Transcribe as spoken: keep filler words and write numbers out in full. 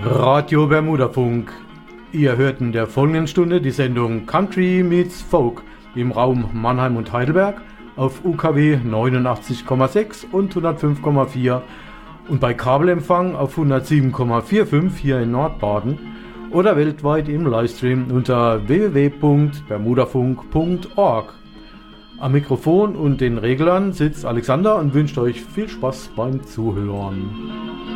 Radio Bermudafunk. Ihr hört in der folgenden Stunde die Sendung Country Meets Folk im Raum Mannheim und Heidelberg auf U K W neunundachtzig Komma sechs und hundertfünf Komma vier und bei Kabelempfang auf hundertsieben Komma fünfundvierzig hier in Nordbaden oder weltweit im Livestream unter w w w punkt bermudafunk punkt org. Am Mikrofon und den Reglern sitzt Alexander und wünscht euch viel Spaß beim Zuhören.